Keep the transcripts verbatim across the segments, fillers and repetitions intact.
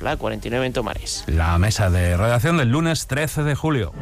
la cuarenta y nueve en Tomares. La mesa de redacción del lunes trece de julio.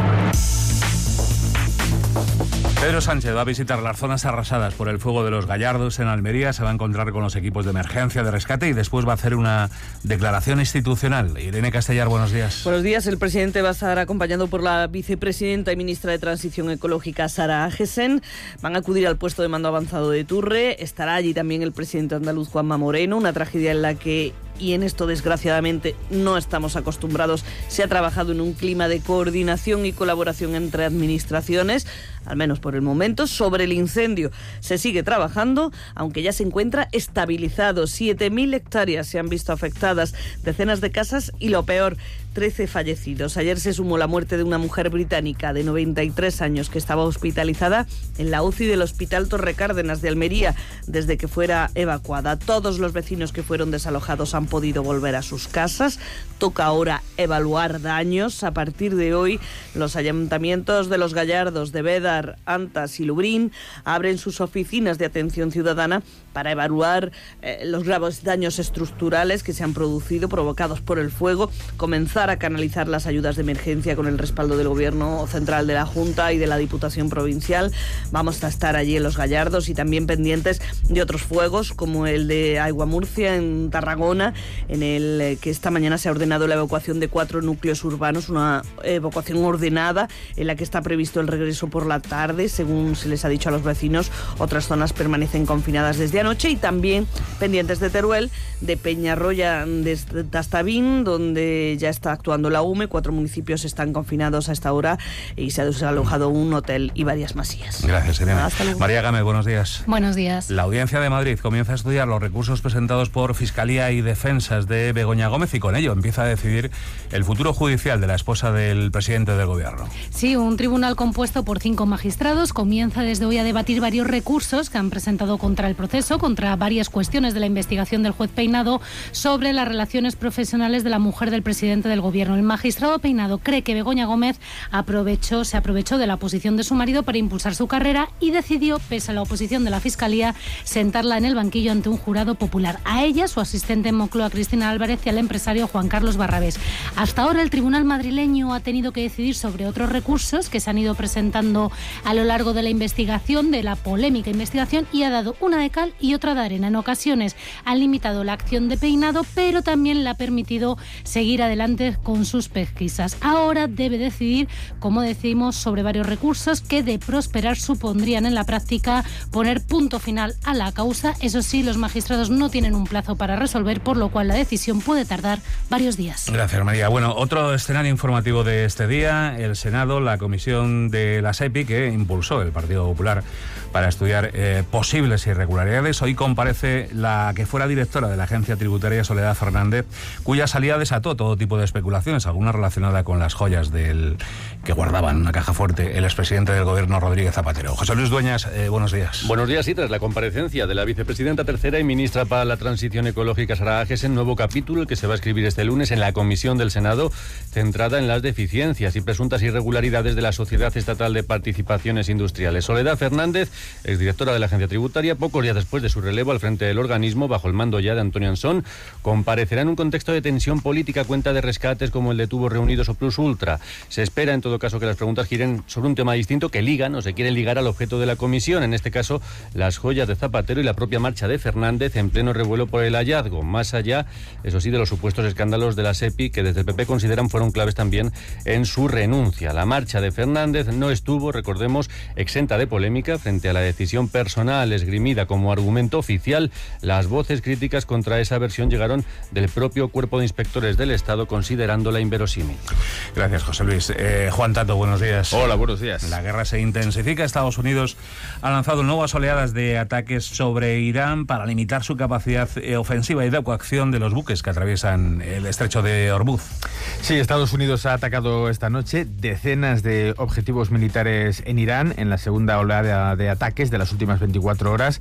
Pedro Sánchez va a visitar las zonas arrasadas por el fuego de los Gallardos en Almería, se va a encontrar con los equipos de emergencia, de rescate y después va a hacer una declaración institucional. Irene Castellar, buenos días. Buenos días. El presidente va a estar acompañado por la vicepresidenta y ministra de Transición Ecológica, Sara Agesen. Van a acudir al puesto de mando avanzado de Turre. Estará allí también el presidente andaluz, Juanma Moreno, una tragedia en la que, y en esto desgraciadamente no estamos acostumbrados, se ha trabajado en un clima de coordinación y colaboración entre administraciones, al menos por el momento. Sobre el incendio se sigue trabajando, aunque ya se encuentra estabilizado. siete mil hectáreas se han visto afectadas, decenas de casas y, lo peor, trece fallecidos. Ayer se sumó la muerte de una mujer británica de noventa y tres años que estaba hospitalizada en la U C I del Hospital Torre Cárdenas de Almería desde que fuera evacuada. Todos los vecinos que fueron desalojados han podido volver a sus casas. Toca ahora evaluar daños. A partir de hoy, los ayuntamientos de Los Gallardos, de Bédar, Antas y Lubrín abren sus oficinas de atención ciudadana para evaluar eh, los graves daños estructurales que se han producido provocados por el fuego, comenzar a canalizar las ayudas de emergencia con el respaldo del Gobierno Central, de la Junta y de la Diputación Provincial. Vamos a estar allí en Los Gallardos y también pendientes de otros fuegos, como el de Aigua Murcia en Tarragona, en el eh, que esta mañana se ha ordenado la evacuación de cuatro núcleos urbanos, una evacuación ordenada en la que está previsto el regreso por la tarde, según se les ha dicho a los vecinos. Otras zonas permanecen confinadas desde anoche, y también pendientes de Teruel, de Peñarroya, de Tastavín, donde ya está actuando la U M E. Cuatro municipios están confinados a esta hora y se ha desalojado un hotel y varias masías. Gracias, Irene. Hasta luego. María Gámez, buenos días. Buenos días. La Audiencia de Madrid comienza a estudiar los recursos presentados por Fiscalía y Defensas de Begoña Gómez y con ello empieza a decidir el futuro judicial de la esposa del presidente del Gobierno. Sí, un tribunal compuesto por cinco magistrados comienza desde hoy a debatir varios recursos que han presentado contra el proceso, contra varias cuestiones de la investigación del juez Peinado sobre las relaciones profesionales de la mujer del presidente del Gobierno. El magistrado Peinado cree que Begoña Gómez aprovechó, se aprovechó de la posición de su marido para impulsar su carrera y decidió, pese a la oposición de la Fiscalía, sentarla en el banquillo ante un jurado popular. A ella, su asistente en Moncloa, Cristina Álvarez, y al empresario Juan Carlos Barrabés. Hasta ahora el tribunal madrileño ha tenido que decidir sobre otros recursos que se han ido presentando a lo largo de la investigación, de la polémica investigación, y ha dado una de cal y otra de arena. En ocasiones han limitado la acción de Peinado, pero también le ha permitido seguir adelante con sus pesquisas. Ahora debe decidir, como decimos, sobre varios recursos que, de prosperar, supondrían en la práctica poner punto final a la causa. Eso sí, los magistrados no tienen un plazo para resolver, por lo cual la decisión puede tardar varios días. Gracias, María. Bueno, otro escenario informativo de este día: el Senado, la comisión de la SEPI que impulsó el Partido Popular para estudiar eh, posibles irregularidades. Hoy comparece la que fuera directora de la Agencia Tributaria, Soledad Fernández, cuya salida desató todo tipo de especulaciones, alguna relacionada con las joyas del que guardaba en una caja fuerte el expresidente del Gobierno, Rodríguez Zapatero. José Luis Dueñas, eh, buenos días. Buenos días. Y tras la comparecencia de la vicepresidenta tercera y ministra para la Transición Ecológica, Sara Agesen, nuevo capítulo el que se va a escribir este lunes en la comisión del Senado, centrada en las deficiencias y presuntas irregularidades de la Sociedad Estatal de Participaciones Industriales. Soledad Fernández, exdirectora de la Agencia Tributaria, pocos días después de su relevo al frente del organismo, bajo el mando ya de Antonio Ansón, comparecerá en un contexto de tensión política a cuenta de rescates como el de Tubos Reunidos o Plus Ultra. Se espera, en todo caso, que las preguntas giren sobre un tema distinto que ligan o se quieren ligar al objeto de la comisión, en este caso las joyas de Zapatero y la propia marcha de Fernández en pleno revuelo por el hallazgo, más allá, eso sí, de los supuestos escándalos de la SEPI que desde el P P consideran fueron claves también en su renuncia. La marcha de Fernández no estuvo, recordemos, exenta de polémica frente a la decisión personal esgrimida como argumento oficial. Las voces críticas contra esa versión llegaron del propio Cuerpo de Inspectores del Estado, considerándola inverosímil. Gracias, José Luis. Eh, Juan Tato, buenos días. Hola, buenos días. La guerra se intensifica. Estados Unidos ha lanzado nuevas oleadas de ataques sobre Irán para limitar su capacidad ofensiva y de coacción de los buques que atraviesan el estrecho de Hormuz. Sí, Estados Unidos ha atacado esta noche decenas de objetivos militares en Irán en la segunda oleada de ataques de las últimas veinticuatro horas,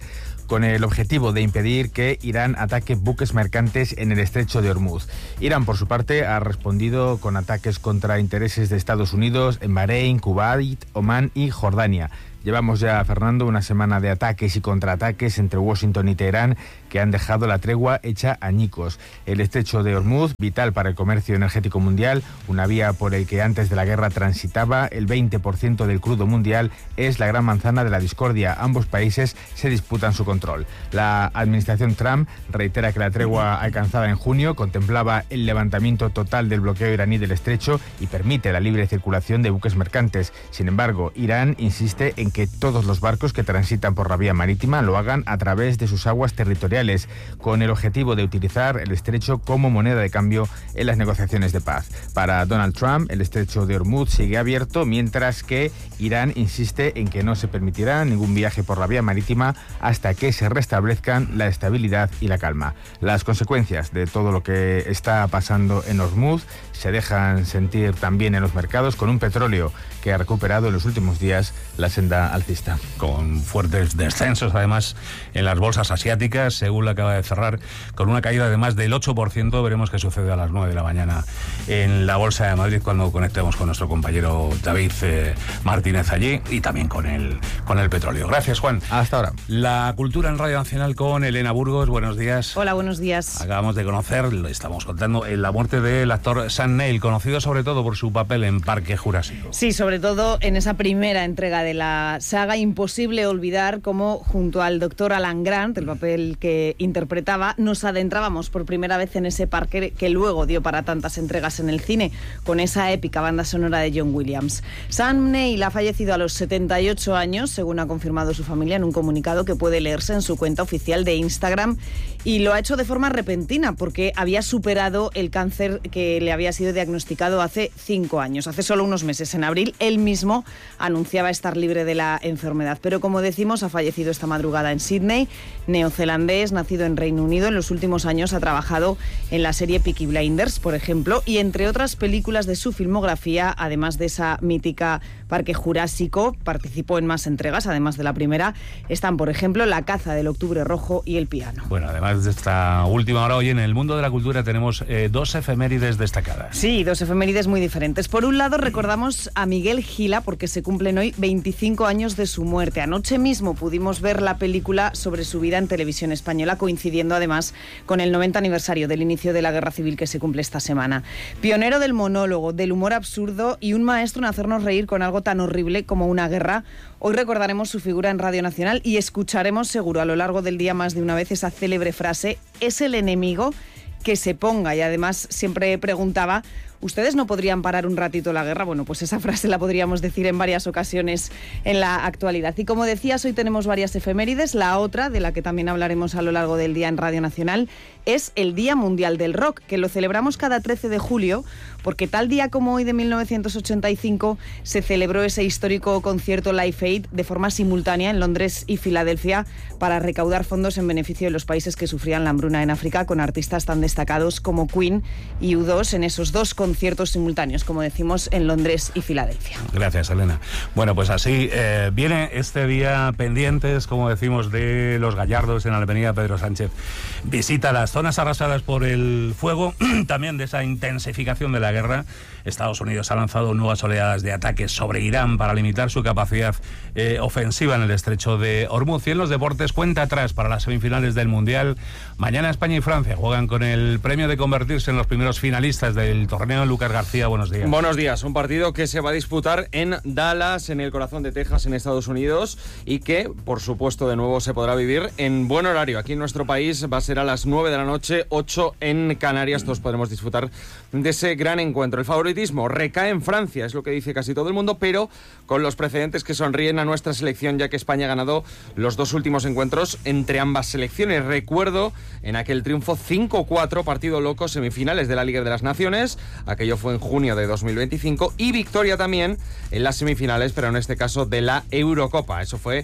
con el objetivo de impedir que Irán ataque buques mercantes en el estrecho de Hormuz. Irán, por su parte, ha respondido con ataques contra intereses de Estados Unidos en Bahrein, Kuwait, Omán y Jordania. Llevamos ya, Fernando, una semana de ataques y contraataques entre Washington y Teherán que han dejado la tregua hecha añicos. El estrecho de Hormuz, vital para el comercio energético mundial, una vía por el que antes de la guerra transitaba el veinte por ciento del crudo mundial, es la gran manzana de la discordia. Ambos países se disputan su control. La administración Trump reitera que la tregua alcanzada en junio contemplaba el levantamiento total del bloqueo iraní del estrecho y permite la libre circulación de buques mercantes. Sin embargo, Irán insiste en que todos los barcos que transitan por la vía marítima lo hagan a través de sus aguas territoriales, con el objetivo de utilizar el estrecho como moneda de cambio en las negociaciones de paz. Para Donald Trump, el estrecho de Hormuz sigue abierto, mientras que Irán insiste en que no se permitirá ningún viaje por la vía marítima hasta que se restablezcan la estabilidad y la calma. Las consecuencias de todo lo que está pasando en Hormuz se dejan sentir también en los mercados, con un petróleo que ha recuperado en los últimos días la senda alcista. Con fuertes descensos, además, en las bolsas asiáticas. Seúl acaba de cerrar con una caída de más del ocho por ciento. Veremos qué sucede a las nueve de la mañana en la Bolsa de Madrid cuando conectemos con nuestro compañero David eh, Martínez allí, y también con el, con el petróleo. Gracias, Juan. Hasta ahora. La cultura en Radio Nacional con Elena Burgos. Buenos días. Hola, buenos días. Acabamos de conocer, le estamos contando, en la muerte del actor Sam Neill, conocido sobre todo por su papel en Parque Jurásico. Sí, sobre todo en esa primera entrega de la saga. Imposible olvidar cómo, junto al doctor Alan Grant, el papel que interpretaba, nos adentrábamos por primera vez en ese parque que luego dio para tantas entregas en el cine, con esa épica banda sonora de John Williams. Sam Neill ha fallecido a los setenta y ocho años, según ha confirmado su familia en un comunicado que puede leerse en su cuenta oficial de Instagram, y lo ha hecho de forma repentina porque había superado el cáncer que le había sido diagnosticado hace cinco años. Hace solo unos meses, en abril, él mismo anunciaba estar libre de la enfermedad. Pero, como decimos, ha fallecido esta madrugada en Sydney. Neozelandés, nacido en Reino Unido, en los últimos años ha trabajado en la serie Peaky Blinders, por ejemplo, y entre otras películas de su filmografía, además de esa mítica Parque Jurásico, participó en más entregas, además de la primera. Están, por ejemplo, La caza del octubre rojo y El piano. Bueno, además de esta última hora, hoy en el mundo de la cultura tenemos eh, dos efemérides destacadas. Sí, dos efemérides muy diferentes. Por un lado, recordamos a Miguel Gila porque se cumplen hoy veinticinco años de su muerte. Anoche mismo pudimos ver la película sobre su vida en Televisión Española, coincidiendo además con el noventa aniversario del inicio de la Guerra Civil que se cumple esta semana. Pionero del monólogo, del humor absurdo y un maestro en hacernos reír con algo tan horrible como una guerra. Hoy recordaremos su figura en Radio Nacional y escucharemos seguro a lo largo del día más de una vez esa célebre frase: es el enemigo que se ponga. Y además siempre preguntaba: ¿ustedes no podrían parar un ratito la guerra? Bueno, pues esa frase la podríamos decir en varias ocasiones en la actualidad. Y como decías, hoy tenemos varias efemérides. La otra, de la que también hablaremos a lo largo del día en Radio Nacional, es el Día Mundial del Rock, que lo celebramos cada trece de julio, porque tal día como hoy de mil novecientos ochenta y cinco se celebró ese histórico concierto Live Aid de forma simultánea en Londres y Filadelfia para recaudar fondos en beneficio de los países que sufrían la hambruna en África, con artistas tan destacados como Queen y U dos en esos dos conciertos simultáneos, como decimos, en Londres y Filadelfia. Gracias, Elena. Bueno, pues así eh, viene este día pendientes, como decimos, de los Gallardos en la Avenida Pedro Sánchez. Visita las zonas arrasadas por el fuego, también de esa intensificación de la guerra. Estados Unidos ha lanzado nuevas oleadas de ataques sobre Irán para limitar su capacidad eh, ofensiva en el estrecho de Hormuz. Y en los deportes, cuenta atrás para las semifinales del Mundial. Mañana España y Francia juegan con el premio de convertirse en los primeros finalistas del torneo. Lucas García, buenos días. Buenos días. Un partido que se va a disputar en Dallas, en el corazón de Texas, en Estados Unidos, y que, por supuesto, de nuevo se podrá vivir en buen horario. Aquí en nuestro país va a ser a las nueve de la noche, ocho en Canarias. Todos podremos disfrutar de ese gran encuentro. El favoritismo recae en Francia, es lo que dice casi todo el mundo, pero con los precedentes que sonríen a nuestra selección, ya que España ha ganado los dos últimos encuentros entre ambas selecciones. Recuerdo en aquel triunfo cinco cuatro, partido loco, semifinales de la Liga de las Naciones. Aquello fue en junio de dos mil veinticinco, y victoria también en las semifinales, pero en este caso de la Eurocopa. Eso fue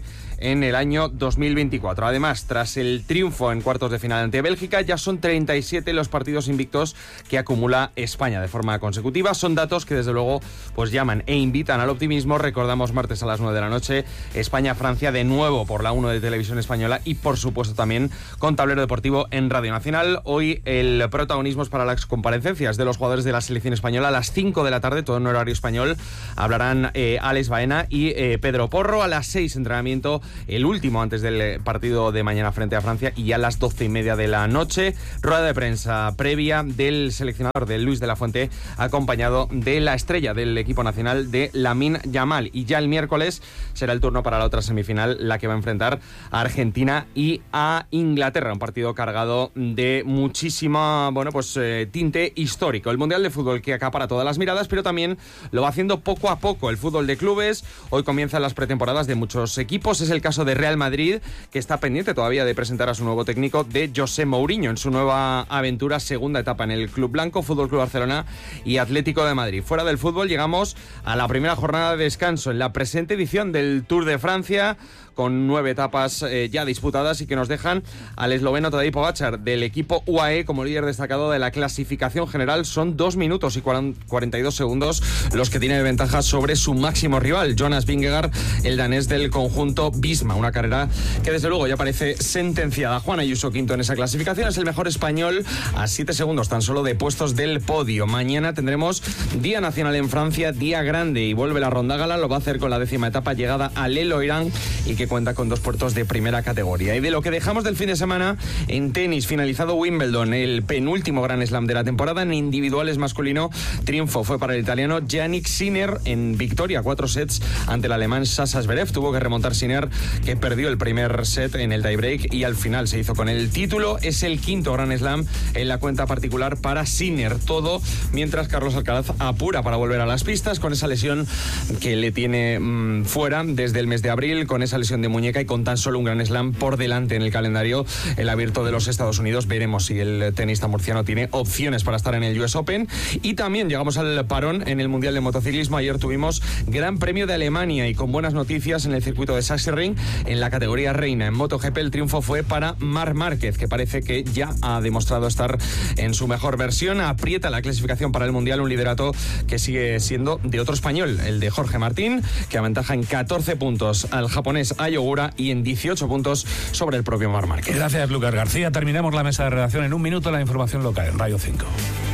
en el año dos mil veinticuatro. Además, tras el triunfo en cuartos de final ante Bélgica, ya son treinta y siete los partidos invictos que acumula España de forma consecutiva. Son datos que desde luego pues llaman e invitan al optimismo. Recordamos, martes a las nueve de la noche, España-Francia de nuevo por la uno de Televisión Española y por supuesto también con Tablero Deportivo en Radio Nacional. Hoy el protagonismo es para las comparecencias de los jugadores de la selección española. A las cinco de la tarde, todo en horario español, hablarán eh, Alex Baena y eh, Pedro Porro. A las seis, entrenamiento, el último antes del partido de mañana frente a Francia, y a las doce y media de la noche, rueda de prensa previa del seleccionador de Luis de la Fuente, acompañado de la estrella del equipo nacional de Lamine Yamal. Y ya el miércoles será el turno para la otra semifinal, la que va a enfrentar a Argentina y a Inglaterra, un partido cargado de muchísima, bueno, pues eh, tinte histórico. El Mundial de Fútbol que acapara todas las miradas, pero también lo va haciendo poco a poco el fútbol de clubes. Hoy comienzan las pretemporadas de muchos equipos. Es el caso de Real Madrid, que está pendiente todavía de presentar a su nuevo técnico, de José Mourinho, en su nueva aventura, segunda etapa en el Club Blanco, Fútbol Club Barcelona y Atlético de Madrid. Fuera del fútbol llegamos a la primera jornada de descanso en la presente edición del Tour de Francia, con nueve etapas eh, ya disputadas, y que nos dejan al esloveno Tadej Pogačar del equipo U A E como líder destacado de la clasificación general. Son dos minutos y cuarenta y dos segundos los que tiene de ventaja sobre su máximo rival, Jonas Vingegaard, el danés del conjunto Visma. Una carrera que desde luego ya parece sentenciada. Juan Ayuso, quinto en esa clasificación, es el mejor español a siete segundos tan solo de puestos del podio. Mañana tendremos Día Nacional en Francia, día grande, y vuelve la Ronda Gala. Lo va a hacer con la décima etapa, llegada a L'Eloiran, y que cuenta con dos puertos de primera categoría. Y de lo que dejamos del fin de semana, en tenis, finalizado Wimbledon, el penúltimo Grand Slam de la temporada. En individuales masculino, triunfo fue para el italiano Jannik Sinner en victoria, cuatro sets ante el alemán Sasha Zverev. Tuvo que remontar Sinner, que perdió el primer set en el tiebreak, y al final se hizo con el título. Es el quinto Grand Slam en la cuenta particular para Sinner. Todo mientras Carlos Alcaraz apura para volver a las pistas, con esa lesión que le tiene mmm, fuera desde el mes de abril, con esa lesión de muñeca, y con tan solo un Grand Slam por delante en el calendario, el Abierto de los Estados Unidos. Veremos si el tenista murciano tiene opciones para estar en el U S Open. Y también llegamos al parón en el Mundial de Motociclismo. Ayer tuvimos Gran Premio de Alemania, y con buenas noticias en el circuito de Sachsenring, en la categoría reina. En MotoGP el triunfo fue para Marc Márquez, que parece que ya ha demostrado estar en su mejor versión. Aprieta la clasificación para el Mundial, un liderato que sigue siendo de otro español, el de Jorge Martín, que aventaja en catorce puntos al japonés Ayo Ogura y en dieciocho puntos sobre el propio Marc Márquez. Gracias, Lucas García. Terminamos la mesa de redacción en un minuto. La información local en Radio cinco.